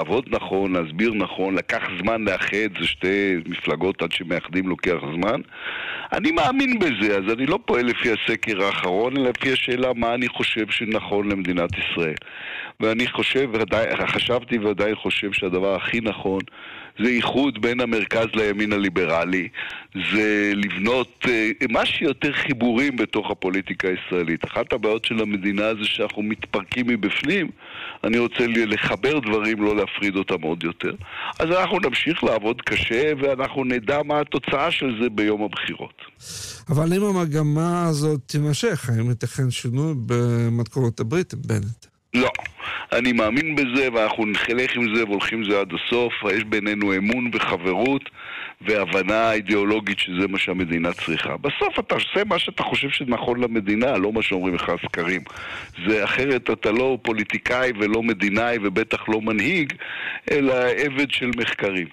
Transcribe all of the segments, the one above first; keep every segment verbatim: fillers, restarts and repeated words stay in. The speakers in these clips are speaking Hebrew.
לעבוד נכון, להסביר נכון, לקח זמן לאחד, זה שתי מפלגות עד שמאחדים לוקח זמן. אני מאמין בזה, אז אני לא פועל לפי הסקר האחרון, אלא לפי השאלה מה אני חושב שנכון למדינת ישראל. ואני חושב, ודאי, חשבתי ועדיין חושב שהדבר הכי נכון זה איחוד בין המרכז לימין הליברלי, זה לבנות אה, מה שיותר חיבורים בתוך הפוליטיקה הישראלית. אחת הבעיות של המדינה זה שאנחנו מתפרקים מבפנים, אני רוצה לחבר דברים, לא להפריד אותם עוד יותר. אז אנחנו נמשיך לעבוד קשה ואנחנו נדע מה התוצאה של זה ביום הבחירות. אבל אם המגמה הזאת תימשך, האם ייתכן שינוי במתכונת הברית, בנט? לא, אני מאמין בזה ואנחנו נחלך עם זה והולכים זה עד הסוף. יש בינינו אמון וחברות והבנה אידיאולוגית שזה מה שהמדינה צריכה. בסוף אתה עושה מה שאתה חושב שנכון למדינה, לא מה שאומרים לך הסקרים. זה אחרת אתה לא פוליטיקאי ולא מדינאי ובטח לא מנהיג, אלא עבד של מחקרים.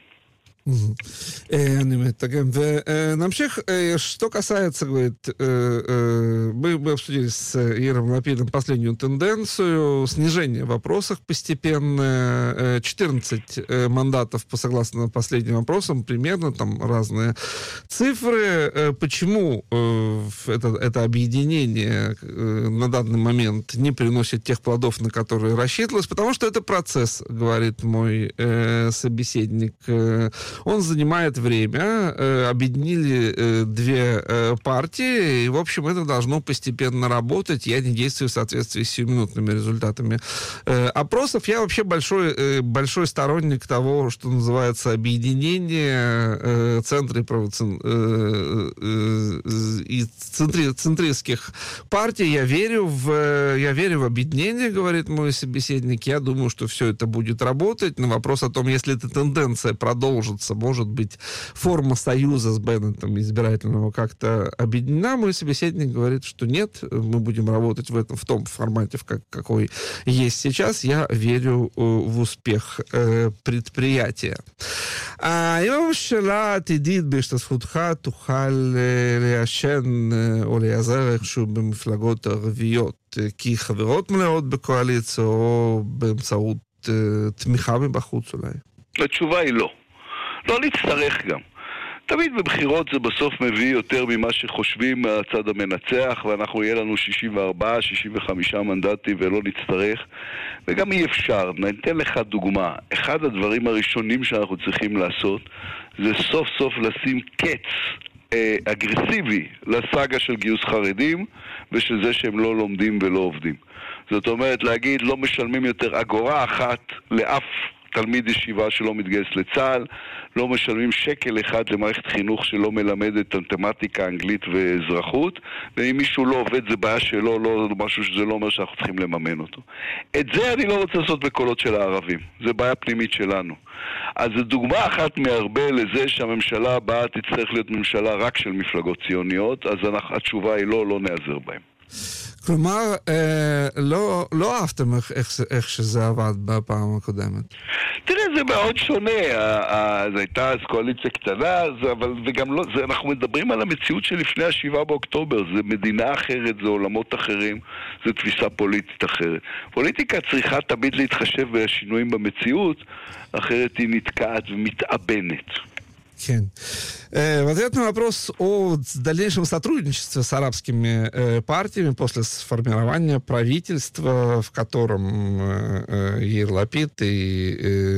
אני מתרגם. ונמשיך. Что касается, говорит, мы, мы обсудили с Яиром Лапидом последнюю тенденцию снижения в вопросах постепенно. четырнадцать мандатов, по согласно последним вопросам, примерно, там разные цифры. Почему это, это объединение на данный момент не приносит тех плодов, на которые рассчитывалось? Потому что это процесс, говорит мой собеседник. Он занимает время, э, объединили э, две э, партии, и, в общем, это должно постепенно работать. Я не действую в соответствии с сиюминутными результатами э, опросов. Я вообще большой, э, большой сторонник того, что называется объединение э, центра и, правоцен... э, э, и центри... центристских партий. Я верю, в, я верю в объединение, говорит мой собеседник. Я думаю, что все это будет работать. На вопрос о том, если эта тенденция продолжится, может быть, форма союза с Беннетом избирательного как-то объединена, мой собеседник говорит, что нет, мы будем работать в этом, в том формате, в как, какой есть сейчас. Я верю в успех э, предприятия. היום שאלה עתידית בהשתתפותך תוכל ליישן או להיעזר איכשהו במפלגות ערביות כחברות מלאות בקואליציה או באמצעות תמיכה מבחוץ אולי? התשובה היא לא. לא נצטרך גם. תמיד בבחירות זה בסוף מביא יותר ממה שחושבים מהצד המנצח, ואנחנו יהיה לנו שישים וארבע, שישים וחמישה מנדטים ולא נצטרך, וגם אי אפשר. ניתן לך דוגמה. אחד הדברים הראשונים שאנחנו צריכים לעשות זה סוף סוף לשים קץ אה, אגרסיבי לסאגה של גיוס חרדים ושל זה שהם לא לומדים ולא עובדים. זאת אומרת להגיד לא משלמים יותר אגורה אחת לאף תלמיד ישיבה שלא מתגייס לצה"ל, לא משלמים שקל אחד למערכת חינוך שלא מלמדת מתמטיקה, אנגלית ואזרחות, ואם מישהו לא עובד זה בעיה שלו, לא משהו שזה לא אומר שאנחנו צריכים לממן אותו. את זה אני לא רוצה לעשות בקולות של הערבים, זה בעיה פנימית שלנו. אז זו דוגמה אחת מהרבה לזה שהממשלה הבאה תצטרך להיות ממשלה רק של מפלגות ציוניות, אז התשובה היא לא, לא נעזר בהם. כלומר, אה, לא, לא אהבתם איך, איך, איך שזה עבד בפעם הקודמת. תראה, זה מאוד שונה. זו הייתה אז קואליציה קטנה, זה, אבל, וגם לא, זה, אנחנו מדברים על המציאות שלפני השבעה באוקטובר. זה מדינה אחרת, זה עולמות אחרים, זה תפיסה פוליטית אחרת. פוליטיקה צריכה תמיד להתחשב בשינויים במציאות, אחרת היא נתקעת ומתאבנת. Кен. В ответ на вопрос о дальнейшем сотрудничестве с арабскими э, партиями после сформирования правительства, в котором э, Яир Лапид и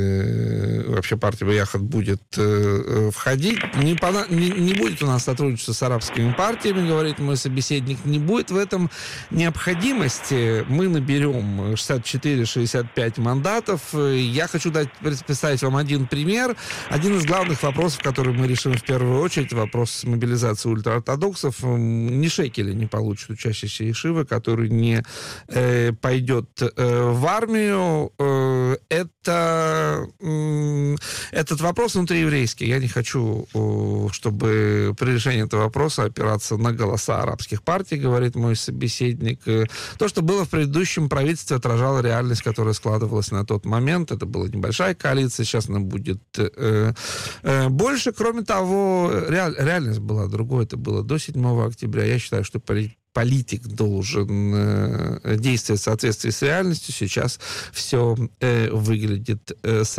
э, вообще партия Бияхат будет э, входить, не, пона- не, не будет у нас сотрудничества с арабскими партиями, говорит мой собеседник, не будет в этом необходимости. Мы наберем шестьдесят четыре - шестьдесят пять мандатов. Я хочу дать, представить вам один пример. Один из главных вопросов, который мы решим в первую очередь, вопрос мобилизации ультраортодоксов. Ни шекеля не получит учащийся Ешивы, который не э, пойдет э, в армию. Э, это, э, этот вопрос внутриеврейский. Я не хочу, э, чтобы при решении этого вопроса опираться на голоса арабских партий, говорит мой собеседник. То, что было в предыдущем правительстве, отражало реальность, которая складывалась на тот момент. Это была небольшая коалиция, сейчас она будет э, э, больше. Кроме того, реаль, реальность была другой. Это было до седьмого октября. Я считаю, что политик должен э, действовать в соответствии с реальностью. Сейчас все э, выглядит э,